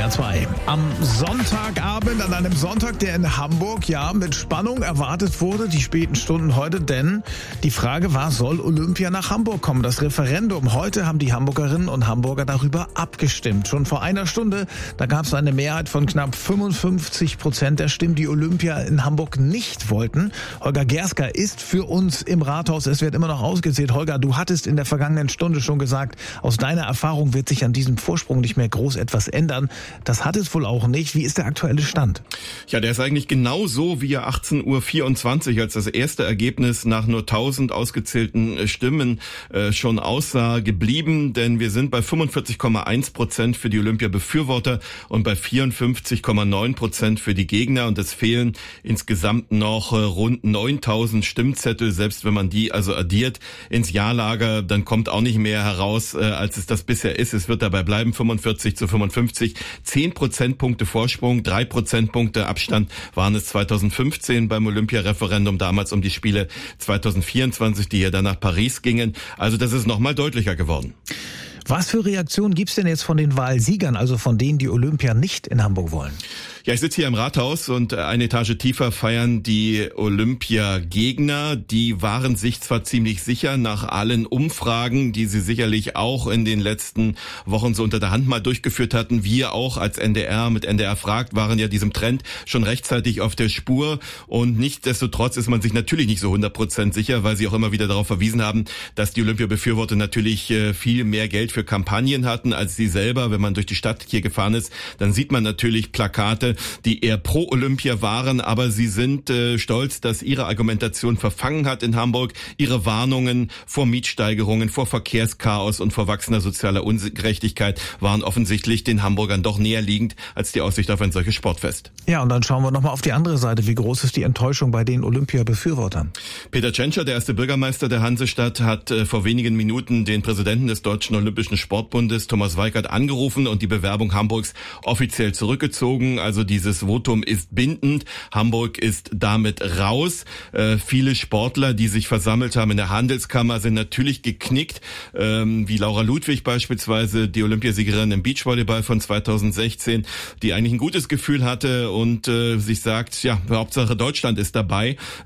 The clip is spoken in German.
SWR 2. Am Sonntagabend, an einem Sonntag, der in Hamburg ja mit Spannung erwartet wurde, die späten Stunden heute, denn die Frage war, soll Olympia nach Hamburg kommen? Das Referendum. Heute haben die Hamburgerinnen und Hamburger darüber abgestimmt. Schon vor einer Stunde, da gab es eine Mehrheit von knapp 55% der Stimmen, die Olympia in Hamburg nicht wollten. Holger Gersker ist für uns im Rathaus. Es wird immer noch ausgezählt. Holger, du hattest in der vergangenen Stunde schon gesagt, aus deiner Erfahrung wird sich an diesem Vorsprung nicht mehr groß etwas ändern. Das hat es wohl auch nicht. Wie ist der aktuelle Stand? Ja, der ist eigentlich genau so, wie er 18:24 Uhr, als das erste Ergebnis nach nur 1000 ausgezählten Stimmen schon aussah, geblieben. Denn wir sind bei 45,1% für die Olympia-Befürworter und bei 54,9% für die Gegner. Und es fehlen insgesamt noch rund 9000 Stimmzettel. Selbst wenn man die also addiert ins Ja-Lager, dann kommt auch nicht mehr heraus, als es das bisher ist. Es wird dabei bleiben, 45:55. 10 Prozentpunkte Vorsprung, 3 Prozentpunkte Abstand waren es 2015 beim Olympia-Referendum, damals um die Spiele 2024, die ja dann nach Paris gingen. Also das ist nochmal deutlicher geworden. Was für Reaktionen gibt's denn jetzt von den Wahlsiegern, also von denen, die Olympia nicht in Hamburg wollen? Ja, ich sitze hier im Rathaus und eine Etage tiefer feiern die Olympia-Gegner. Die waren sich zwar ziemlich sicher nach allen Umfragen, die sie sicherlich auch in den letzten Wochen so unter der Hand mal durchgeführt hatten. Wir auch als NDR mit NDR fragt waren ja diesem Trend schon rechtzeitig auf der Spur. Und nichtsdestotrotz ist man sich natürlich nicht so 100% sicher, weil sie auch immer wieder darauf verwiesen haben, dass die Olympia-Befürworter natürlich viel mehr Geld für Kampagnen hatten als sie selber. Wenn man durch die Stadt hier gefahren ist, dann sieht man natürlich Plakate, die eher pro Olympia waren, aber sie sind stolz, dass ihre Argumentation verfangen hat in Hamburg. Ihre Warnungen vor Mietsteigerungen, vor Verkehrschaos und vor wachsender sozialer Ungerechtigkeit waren offensichtlich den Hamburgern doch näher liegend als die Aussicht auf ein solches Sportfest. Ja, und dann schauen wir nochmal auf die andere Seite. Wie groß ist die Enttäuschung bei den Olympia-Befürwortern? Peter Tschentscher, der erste Bürgermeister der Hansestadt, hat vor wenigen Minuten den Präsidenten des Deutschen Olympischen Sportbundes, Thomas Weikert, angerufen und die Bewerbung Hamburgs offiziell zurückgezogen. Also dieses Votum ist bindend. Hamburg ist damit raus. Viele Sportler, die sich versammelt haben in der Handelskammer, sind natürlich geknickt, wie Laura Ludwig beispielsweise, die Olympiasiegerin im Beachvolleyball von 2016, die eigentlich ein gutes Gefühl hatte und sich sagt, ja, Hauptsache Deutschland ist dabei.